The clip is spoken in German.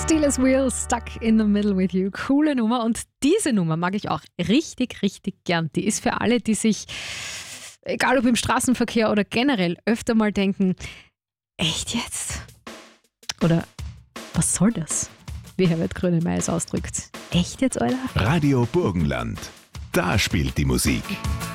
Still as Wheel, Stuck in the Middle with You. Coole Nummer. Und diese Nummer mag ich auch richtig, richtig gern. Die ist für alle, die sich, egal ob im Straßenverkehr oder generell, öfter mal denken, echt jetzt? Oder was soll das? Wie Herbert Grönemeyer es ausdrückt. Echt jetzt, Alter? Radio Burgenland. Da spielt die Musik.